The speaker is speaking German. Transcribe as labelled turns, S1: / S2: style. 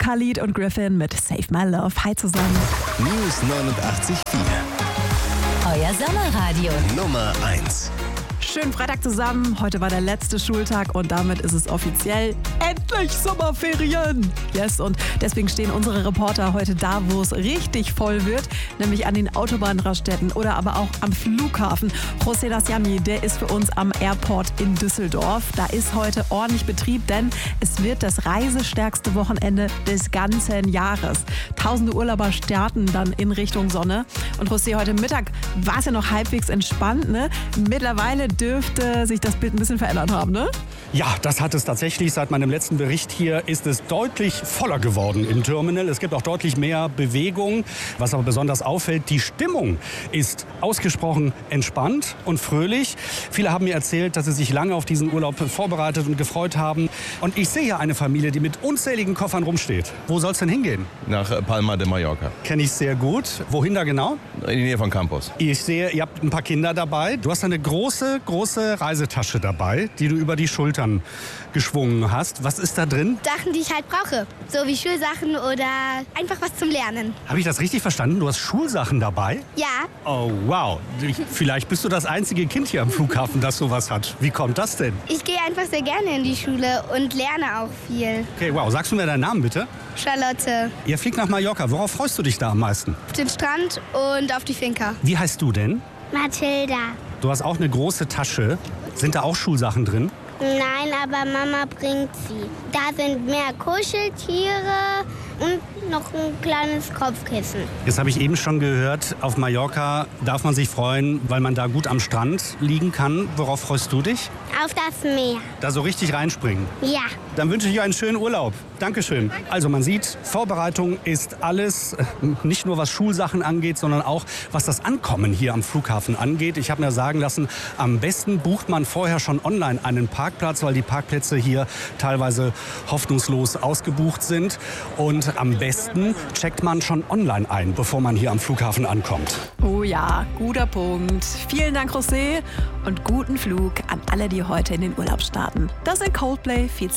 S1: Khalid und Griffin mit Save My Love. Hi zusammen.
S2: News 89.4.
S3: Euer Sommerradio.
S2: Nummer 1.
S1: Schönen Freitag zusammen. Heute war der letzte Schultag und damit ist es offiziell endlich Sommerferien. Yes, und deswegen stehen unsere Reporter heute da, wo es richtig voll wird, nämlich an den Autobahnraststätten oder aber auch am Flughafen. José Daciani, der ist für uns am Airport in Düsseldorf. Da ist heute ordentlich Betrieb, denn es wird das reisestärkste Wochenende des ganzen Jahres. Tausende Urlauber starten dann in Richtung Sonne. Und José, heute Mittag war es ja noch halbwegs entspannt, ne? Mittlerweile dürfte sich das Bild ein bisschen verändert haben, ne?
S4: Ja, das hat es tatsächlich. Seit meinem letzten Bericht hier ist es deutlich voller geworden im Terminal. Es gibt auch deutlich mehr Bewegung. Was aber besonders auffällt, die Stimmung ist ausgesprochen entspannt und fröhlich. Viele haben mir erzählt, dass sie sich lange auf diesen Urlaub vorbereitet und gefreut haben. Und ich sehe hier eine Familie, die mit unzähligen Koffern rumsteht. Wo soll es denn hingehen?
S5: Nach Palma de Mallorca.
S4: Kenne ich sehr gut. Wohin da genau?
S5: In die Nähe von Campos.
S4: Ich sehe, ihr habt ein paar Kinder dabei. Du hast eine große Reisetasche dabei, die du über die Schultern geschwungen hast. Was ist da drin?
S6: Sachen, die ich halt brauche. So wie Schulsachen oder einfach was zum Lernen.
S4: Habe ich das richtig verstanden? Du hast Schulsachen dabei?
S6: Ja.
S4: Oh, wow. Vielleicht bist du das einzige Kind hier am Flughafen, das sowas hat. Wie kommt das denn?
S6: Ich gehe einfach sehr gerne in die Schule und lerne auch viel.
S4: Okay, wow. Sagst du mir deinen Namen bitte?
S6: Charlotte.
S4: Ihr fliegt nach Mallorca. Worauf freust du dich da am meisten?
S6: Auf den Strand und auf die Finca.
S4: Wie heißt du denn?
S6: Mathilda.
S4: Du hast auch eine große Tasche. Sind da auch Schulsachen drin?
S6: Nein, aber Mama bringt sie. Da sind mehr Kuscheltiere und noch ein kleines Kopfkissen.
S4: Jetzt habe ich eben schon gehört, auf Mallorca darf man sich freuen, weil man da gut am Strand liegen kann. Worauf freust du dich?
S6: Auf das Meer.
S4: Da so richtig reinspringen?
S6: Ja.
S4: Dann wünsche ich euch einen schönen Urlaub. Dankeschön. Also man sieht, Vorbereitung ist alles, nicht nur was Schulsachen angeht, sondern auch was das Ankommen hier am Flughafen angeht. Ich habe mir sagen lassen, am besten bucht man vorher schon online einen Parkplatz, weil die Parkplätze hier teilweise hoffnungslos ausgebucht sind. Und am besten checkt man schon online ein, bevor man hier am Flughafen ankommt.
S1: Oh ja, guter Punkt. Vielen Dank, José, und guten Flug an alle, die heute in den Urlaub starten. Das ist Coldplay, viel